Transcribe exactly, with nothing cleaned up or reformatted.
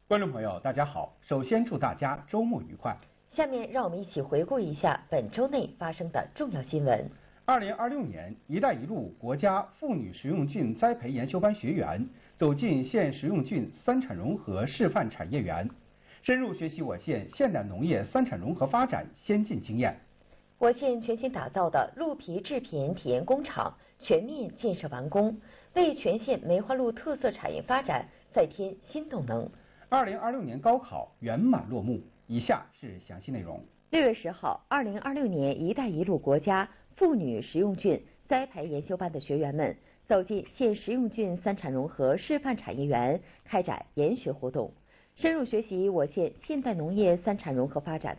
观众朋友，大家好！首先祝大家周末愉快。 下面让我们一起回顾一下本周内发生的重要新闻。 二零二六年，“一带一路”国家妇女食用菌栽培研修班学员走进县食用菌三产融合示范产业园，深入学习我县现代农业三产融合发展先进经验。 我县全新打造的鹿皮制品体验工厂全面建设完工，为全县梅花鹿特色产业发展再添新动能。 二零二六年高考圆满落幕，以下是详细内容。 六月十号，二零二六年“一带一路”国家妇女食用菌栽培研修班的学员们走进县食用菌三产融合示范产业园，开展研学活动，深入学习我县现代农业三产融合发展